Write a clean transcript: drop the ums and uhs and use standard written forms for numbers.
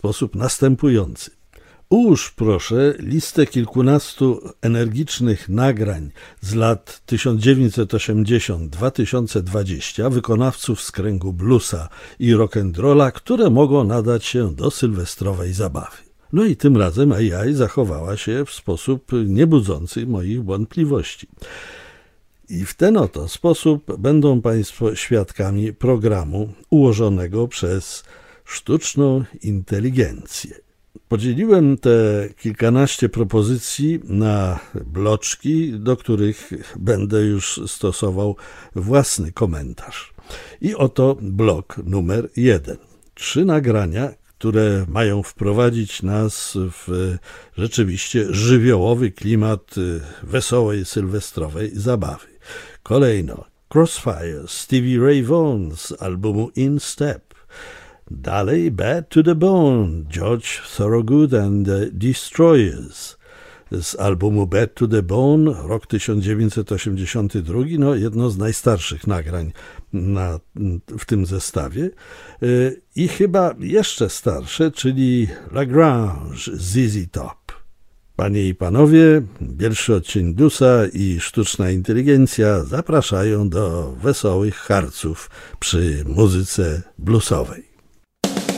sposób następujący. Ułóż proszę listę kilkunastu energicznych nagrań z lat 1980-2020 wykonawców z kręgu bluesa i rock'n'rolla, które mogą nadać się do sylwestrowej zabawy. No i tym razem AI zachowała się w sposób niebudzący moich wątpliwości. I w ten oto sposób będą Państwo świadkami programu ułożonego przez sztuczną inteligencję. Podzieliłem te kilkanaście propozycji na bloczki, do których będę już stosował własny komentarz. I oto blok numer 1. 3 nagrania, które mają wprowadzić nas w rzeczywiście żywiołowy klimat wesołej sylwestrowej zabawy. Kolejno Crossfire Stevie Ray Vaughan z albumu In Step. Dalej Bad to the Bone, George Thorogood and the Destroyers z albumu Bad to the Bone, rok 1982, jedno z najstarszych nagrań w tym zestawie. I chyba jeszcze starsze, czyli La Grange, ZZ Top. Panie i panowie, pierwszy odcień bluesa i sztuczna inteligencja zapraszają do wesołych harców przy muzyce bluesowej.